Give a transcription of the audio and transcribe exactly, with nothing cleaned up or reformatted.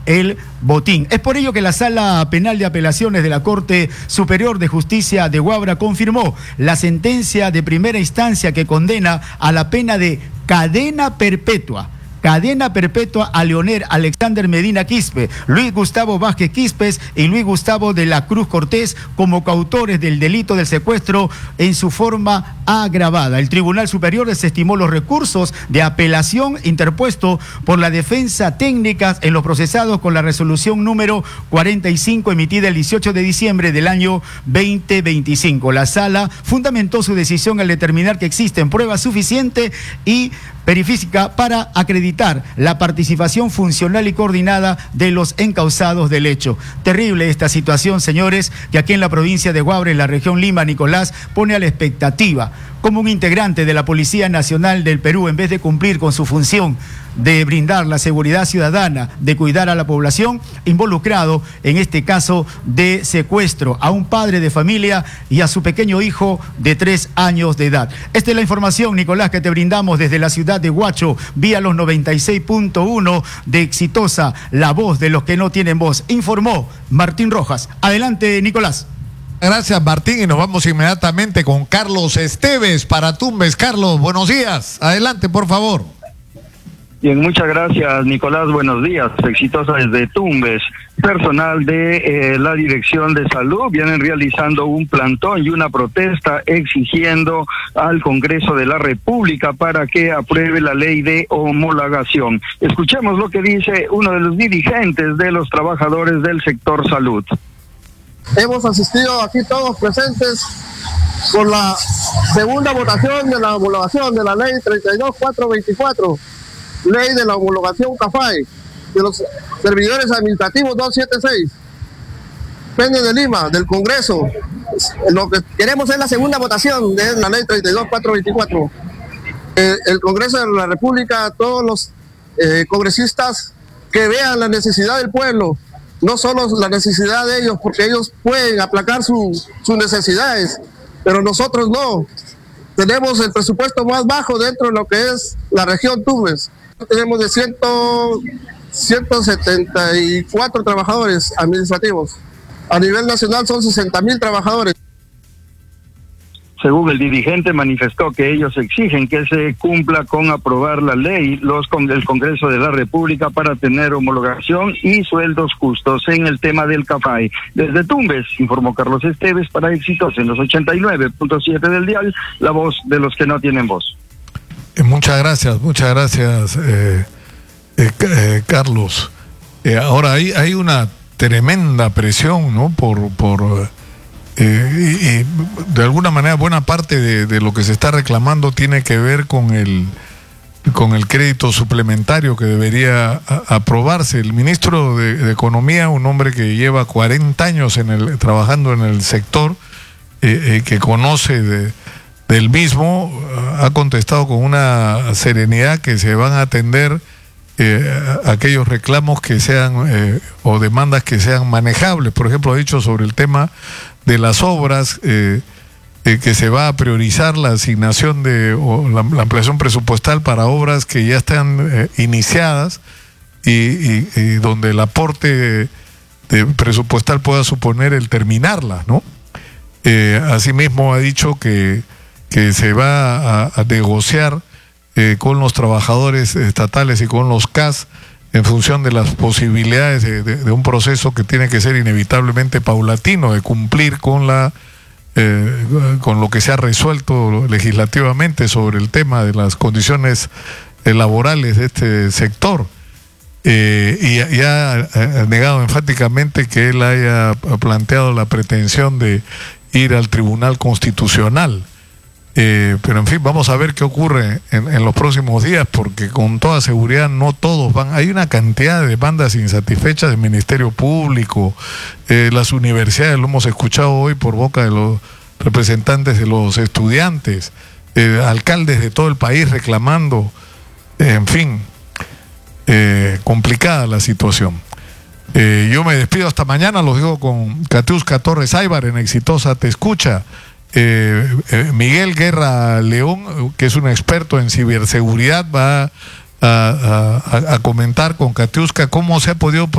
el botín. Es por ello que la Sala Penal de Apelaciones de la Corte Superior de Justicia de Huabra confirmó la sentencia de primera instancia que condena a la pena de cadena perpetua. Cadena perpetua a Leonel Alexander Medina Quispe, Luis Gustavo Vázquez Quispes y Luis Gustavo de la Cruz Cortés como coautores del delito del secuestro en su forma agravada. El Tribunal Superior desestimó los recursos de apelación interpuestos por la defensa técnica en los procesados con la resolución número cuarenta y cinco emitida el dieciocho de diciembre del año veinte veinticinco. La sala fundamentó su decisión al determinar que existen pruebas suficientes y perifísica para acreditar la participación funcional y coordinada de los encausados del hecho. Terrible esta situación, señores, que aquí en la provincia de Huaura, en la región Lima, Nicolás, pone a la expectativa. Como un integrante de la Policía Nacional del Perú, en vez de cumplir con su función de brindar la seguridad ciudadana, de cuidar a la población, involucrado en este caso de secuestro a un padre de familia y a su pequeño hijo de tres años de edad. Esta es la información, Nicolás, que te brindamos desde la ciudad de Huacho, vía los noventa y seis punto uno de Exitosa, la voz de los que no tienen voz. Informó Martín Rojas. Adelante, Nicolás. Gracias, Martín, y nos vamos inmediatamente con Carlos Esteves para Tumbes. Carlos, buenos días. Adelante, por favor. Bien, muchas gracias, Nicolás. Buenos días. Exitosa desde Tumbes. Personal de eh, la Dirección de Salud vienen realizando un plantón y una protesta exigiendo al Congreso de la República para que apruebe la ley de homologación. Escuchemos lo que dice uno de los dirigentes de los trabajadores del sector salud. Hemos asistido aquí todos presentes por la segunda votación de la homologación de la ley treinta y dos mil cuatrocientos veinticuatro, ley de la homologación CAFAE, de los servidores administrativos doscientos setenta y seis, Pene de Lima, del Congreso. Lo que queremos es la segunda votación de la ley treinta y dos mil cuatrocientos veinticuatro. Eh, el Congreso de la República, todos los eh, congresistas que vean la necesidad del pueblo, no solo la necesidad de ellos, porque ellos pueden aplacar su, sus necesidades, pero nosotros no. Tenemos el presupuesto más bajo dentro de lo que es la región Tumbes. Tenemos de ciento setenta y cuatro trabajadores administrativos. A nivel nacional son sesenta mil trabajadores. Según el dirigente, manifestó que ellos exigen que se cumpla con aprobar la ley los con del Congreso de la República para tener homologación y sueldos justos en el tema del CAFAE. Desde Tumbes, informó Carlos Esteves para Exitosa en los ochenta y nueve punto siete del dial, la voz de los que no tienen voz. Eh, muchas gracias, muchas gracias, eh, eh, eh, Carlos. Eh, ahora hay, hay una tremenda presión, ¿no? Por... por Eh, y, y de alguna manera buena parte de, de lo que se está reclamando tiene que ver con el con el crédito suplementario que debería a, aprobarse. El ministro de, de Economía, un hombre que lleva cuarenta años en el, trabajando en el sector, eh, eh, que conoce de, del mismo, ha contestado con una serenidad que se van a atender eh, aquellos reclamos que sean eh, o demandas que sean manejables. Por ejemplo, ha dicho sobre el tema de las obras, eh, eh, que se va a priorizar la asignación de o la, la ampliación presupuestal para obras que ya están eh, iniciadas y, y, y donde el aporte de, de presupuestal pueda suponer el terminarlas, ¿no? Eh, asimismo ha dicho que, que se va a, a negociar eh, con los trabajadores estatales y con los C A S en función de las posibilidades de, de, de un proceso que tiene que ser inevitablemente paulatino, de cumplir con la eh, con lo que se ha resuelto legislativamente sobre el tema de las condiciones eh, laborales de este sector. Eh, y, y ha, ha negado enfáticamente que él haya planteado la pretensión de ir al Tribunal Constitucional. Eh, pero en fin, vamos a ver qué ocurre en, en los próximos días, porque con toda seguridad no todos van. Hay una cantidad de demandas insatisfechas del Ministerio Público, eh, las universidades, lo hemos escuchado hoy por boca de los representantes de los estudiantes, eh, alcaldes de todo el país reclamando, eh, en fin, eh, complicada la situación. Eh, yo me despido hasta mañana, los digo con Katiuska Torres Aybar en Exitosa Te Escucha. Eh, eh, Miguel Guerra León, que es un experto en ciberseguridad, va a, a, a, a comentar con Katiuska cómo se ha podido